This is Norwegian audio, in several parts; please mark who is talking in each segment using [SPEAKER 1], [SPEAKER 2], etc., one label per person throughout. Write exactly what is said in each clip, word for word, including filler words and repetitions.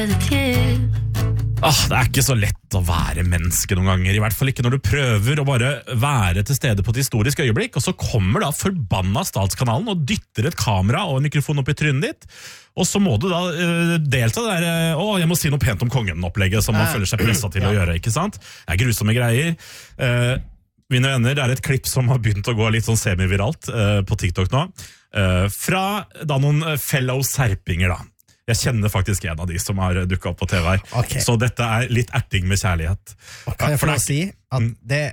[SPEAKER 1] Ah, det er ikke så lett å være menneske noen ganger, i hvert fall ikke når du prøver å bare være til stede på et historisk øyeblikk, og så kommer da forbanna Statskanalen og dytter et kamera og en mikrofon opp i trynet ditt, og så må du da uh, delta der, uh, å, jeg må si noe pent om kongen-opplegget som man føler seg presset til ja. å gjøre, ikke sant? Det er grusomme greier. Uh, mine venner, det er et klipp som har begynt å gå litt sånn semi-viralt uh, på TikTok nå, uh, fra da noen fellow serpinger da. Jeg kjenner faktisk en av de som har dukket opp på T V her. Okay. Så dette er litt erting med kjærlighet.
[SPEAKER 2] Og kan jeg få lov å si at det...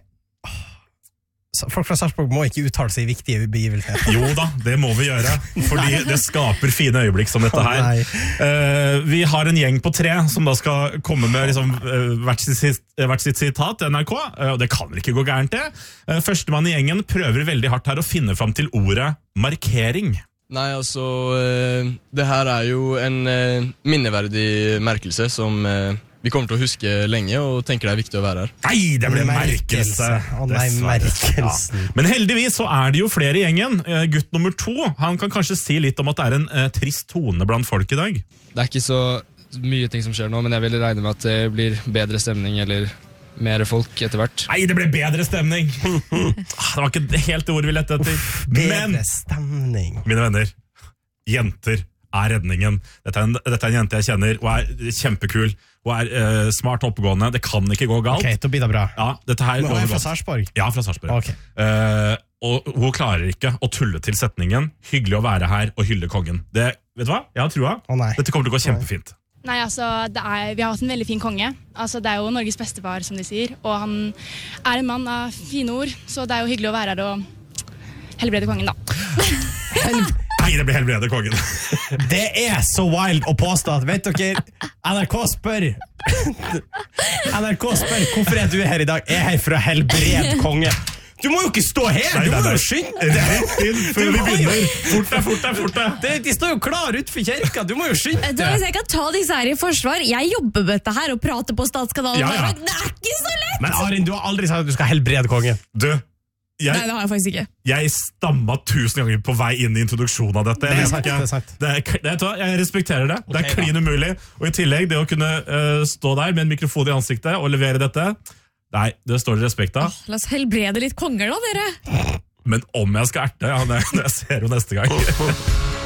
[SPEAKER 2] Folk fra Sarpsborg må ikke uttale seg i viktige begivelser.
[SPEAKER 1] Jo da, det må vi gjøre. Fordi det skaper fine øyeblikk som dette her. Uh, vi har en gjeng på tre som da skal komme med liksom, uh, hvert, sitt, hvert sitt sitat til N R K. Uh, det kan vel ikke gå gærent det. Uh, Førstemann i gjengen prøver veldig hardt her å finne fram til ordet markering.
[SPEAKER 3] Nei, altså, det her er jo en minneverdig merkelse som vi kommer til å huske lenge, og tenker det er viktig å være her.
[SPEAKER 1] Nei, det ble merkelse!
[SPEAKER 2] Å nei, merkelsen.
[SPEAKER 1] Ja. Men heldigvis så er det jo flere i gjengen. Gutt nummer to, han kan kanskje si litt om at det er en uh, trist tone blant folk i dag.
[SPEAKER 3] Det er ikke så mye ting som skjer nå, men jeg vil regne med at det blir bedre stemning, eller mer folk etter hvert.
[SPEAKER 1] Nei, det ble bedre stemning! Det var ikke helt det ordet vi lette etter.
[SPEAKER 2] Uff, bedre Men, stemning.
[SPEAKER 1] Mine venner, jenter er redningen. Dette er, en, dette er en jente jeg kjenner, og er kjempekul, og er uh, smart oppegående. Det kan ikke gå galt.
[SPEAKER 2] Ok, da blir det bra.
[SPEAKER 1] Ja, dette her
[SPEAKER 2] Nå er jeg fra Sarpsborg.
[SPEAKER 1] Ja, fra Sarpsborg.
[SPEAKER 2] Okay.
[SPEAKER 1] Uh, og hun klarer ikke å tulle til setningen hyggelig å være her og hylle kongen. Det, vet du hva? Jeg har trua.
[SPEAKER 2] Å nei.
[SPEAKER 1] Dette kommer til å gå kjempefint.
[SPEAKER 4] Nei, altså, det er, vi har hatt en veldig fin konge. Altså, det er jo Norges bestefar, som de sier. Og han er en mann av fine ord, så det er jo hyggelig å være her og helbrede kongen, da.
[SPEAKER 1] Nei, det blir helbrede kongen.
[SPEAKER 2] Det er så wild å påstå at, vet dere, N R K spør N R K spør, hvorfor er du her i dag? Jeg er her for å helbrede kongen. Du må jo ikke stå her, nei, du må jo skynde
[SPEAKER 1] deg før vi begynner. Fort deg, fort deg, fort deg.
[SPEAKER 2] Det, de står jo klar utenfor kirka, du må jo skynde
[SPEAKER 5] deg. Hvis jeg kan ta disse her i forsvar, jeg jobber med dette her og prater på Statskanalen, ja, ja. Det er ikke så lett!
[SPEAKER 2] Men Arin, du har aldri sagt at du skal helbrede kongen.
[SPEAKER 1] Du, jeg,
[SPEAKER 5] nei, det har jeg faktisk ikke.
[SPEAKER 1] Jeg stamma tusen ganger på vei inn i introduksjonen av dette.
[SPEAKER 2] Det er sant, det er sant.
[SPEAKER 1] Det er, det er, jeg respekterer det. Det er okay, klin umulig. Og i tillegg, det å kunne uh, stå der med en mikrofon i ansiktet og levere dette, nei, det står det respekt av.
[SPEAKER 5] Oh, la oss helbrede litt konger da, dere.
[SPEAKER 1] Men om jeg skal erte, ja, det, det ser jo neste gang.